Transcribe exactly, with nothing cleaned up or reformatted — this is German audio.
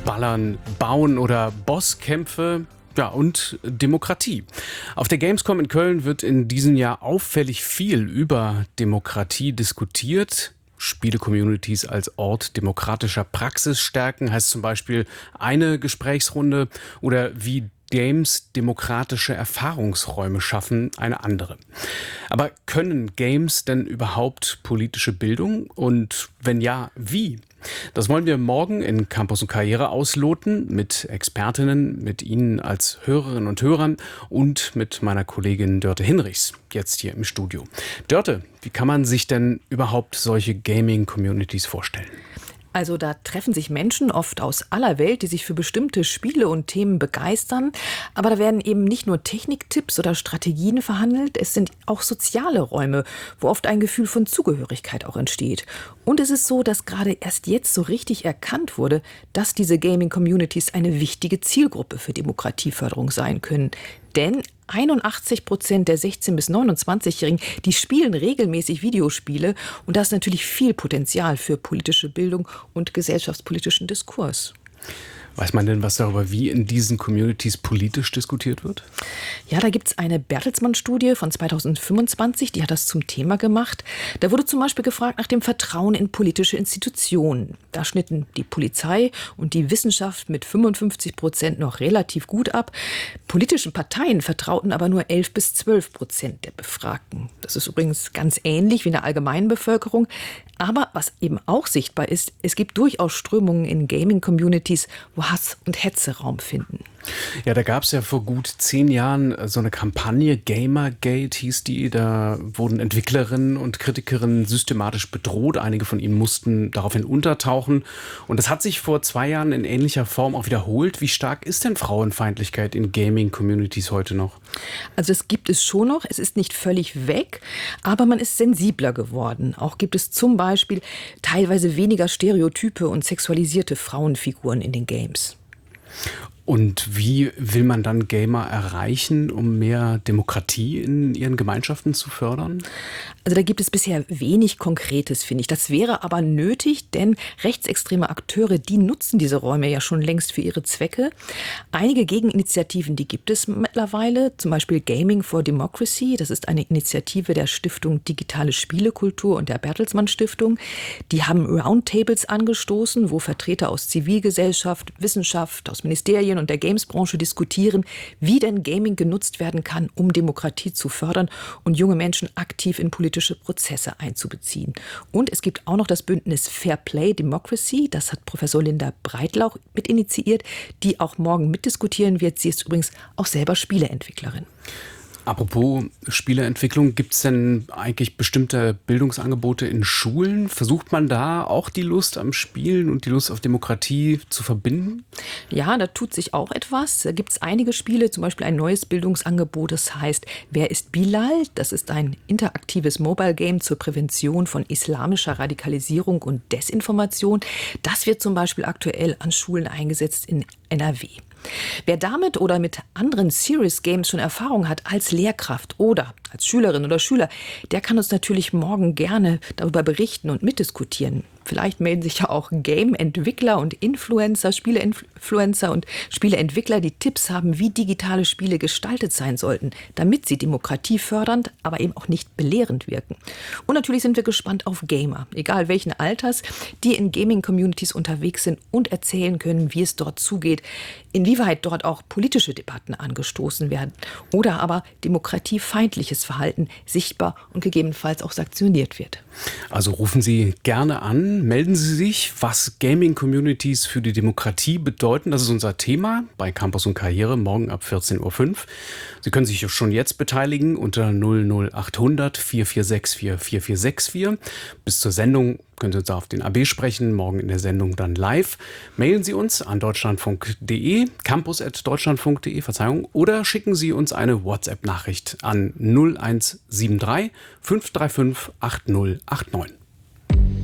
Ballern, Bauen oder Bosskämpfe. Ja, und Demokratie. Auf der Gamescom in Köln wird in diesem Jahr auffällig viel über Demokratie diskutiert. Spiele-Communities als Ort demokratischer Praxis stärken, heißt zum Beispiel eine Gesprächsrunde, oder wie Games demokratische Erfahrungsräume schaffen, eine andere. Aber können Games denn überhaupt politische Bildung? Und wenn ja, wie? Das wollen wir morgen in Campus und Karriere ausloten mit Expertinnen, mit Ihnen als Hörerinnen und Hörern und mit meiner Kollegin Dörte Hinrichs, jetzt hier im Studio. Dörte, wie kann man sich denn überhaupt solche Gaming-Communities vorstellen? Also da treffen sich Menschen oft aus aller Welt, die sich für bestimmte Spiele und Themen begeistern. Aber da werden eben nicht nur Techniktipps oder Strategien verhandelt, es sind auch soziale Räume, wo oft ein Gefühl von Zugehörigkeit auch entsteht. Und es ist so, dass gerade erst jetzt so richtig erkannt wurde, dass diese Gaming-Communities eine wichtige Zielgruppe für Demokratieförderung sein können. Denn einundachtzig Prozent der sechzehn- bis neunundzwanzigjährigen, die spielen regelmäßig Videospiele. Und da ist natürlich viel Potenzial für politische Bildung und gesellschaftspolitischen Diskurs. Weiß man denn was darüber, wie in diesen Communities politisch diskutiert wird? Ja, da gibt es eine Bertelsmann-Studie von zweitausendfünfundzwanzig, die hat das zum Thema gemacht. Da wurde zum Beispiel gefragt nach dem Vertrauen in politische Institutionen. Da schnitten die Polizei und die Wissenschaft mit fünfundfünfzig Prozent noch relativ gut ab. Politischen Parteien vertrauten aber nur elf bis zwölf Prozent der Befragten. Das ist übrigens ganz ähnlich wie in der allgemeinen Bevölkerung. Aber was eben auch sichtbar ist, es gibt durchaus Strömungen in Gaming-Communities, wo Hass und Hetze Raum finden. Ja, da gab es ja vor gut zehn Jahren so eine Kampagne, Gamergate hieß die. Da wurden Entwicklerinnen und Kritikerinnen systematisch bedroht. Einige von ihnen mussten daraufhin untertauchen. Und das hat sich vor zwei Jahren in ähnlicher Form auch wiederholt. Wie stark ist denn Frauenfeindlichkeit in Gaming-Communities heute noch? Also es gibt es schon noch. Es ist nicht völlig weg, aber man ist sensibler geworden. Auch gibt es zum Beispiel teilweise weniger Stereotype und sexualisierte Frauenfiguren in den Games. Und wie will man dann Gamer erreichen, um mehr Demokratie in ihren Gemeinschaften zu fördern? Also da gibt es bisher wenig Konkretes, finde ich. Das wäre aber nötig, denn rechtsextreme Akteure, die nutzen diese Räume ja schon längst für ihre Zwecke. Einige Gegeninitiativen, die gibt es mittlerweile, zum Beispiel Gaming for Democracy. Das ist eine Initiative der Stiftung Digitale Spielekultur und der Bertelsmann Stiftung. Die haben Roundtables angestoßen, wo Vertreter aus Zivilgesellschaft, Wissenschaft, aus Ministerien und der Gamesbranche diskutieren, wie denn Gaming genutzt werden kann, um Demokratie zu fördern und junge Menschen aktiv in politische Prozesse einzubeziehen. Und es gibt auch noch das Bündnis Fair Play Democracy, das hat Professor Linda Breitlauch mit initiiert, die auch morgen mitdiskutieren wird. Sie ist übrigens auch selber Spieleentwicklerin. Apropos Spieleentwicklung, gibt es denn eigentlich bestimmte Bildungsangebote in Schulen? Versucht man da auch die Lust am Spielen und die Lust auf Demokratie zu verbinden? Ja, da tut sich auch etwas. Da gibt es einige Spiele, zum Beispiel ein neues Bildungsangebot, das heißt Wer ist Bilal? Das ist ein interaktives Mobile-Game zur Prävention von islamischer Radikalisierung und Desinformation. Das wird zum Beispiel aktuell an Schulen eingesetzt in N R W. Wer damit oder mit anderen Serious Games schon Erfahrung hat als Lehrkraft oder als Schülerin oder Schüler, der kann uns natürlich morgen gerne darüber berichten und mitdiskutieren. Vielleicht melden sich ja auch Game-Entwickler und Influencer, Spiele-Influencer und Spieleentwickler, die Tipps haben, wie digitale Spiele gestaltet sein sollten, damit sie demokratiefördernd, aber eben auch nicht belehrend wirken. Und natürlich sind wir gespannt auf Gamer, egal welchen Alters, die in Gaming-Communities unterwegs sind und erzählen können, wie es dort zugeht, inwieweit dort auch politische Debatten angestoßen werden oder aber demokratiefeindliches Verhalten sichtbar und gegebenenfalls auch sanktioniert wird. Also rufen Sie gerne an, melden Sie sich, was Gaming-Communities für die Demokratie bedeuten. Das ist unser Thema bei Campus und Karriere, morgen ab vierzehn Uhr fünf. Sie können sich schon jetzt beteiligen unter null null achthundert vier vier sechs vier vier vier sechs vier. Bis zur Sendung können Sie uns auf den A B sprechen, morgen in der Sendung dann live. Mailen Sie uns an deutschlandfunk punkt de, campus at deutschlandfunk punkt de, Verzeihung, oder schicken Sie uns eine WhatsApp-Nachricht an null eins sieben drei fünf drei fünf acht null acht neun.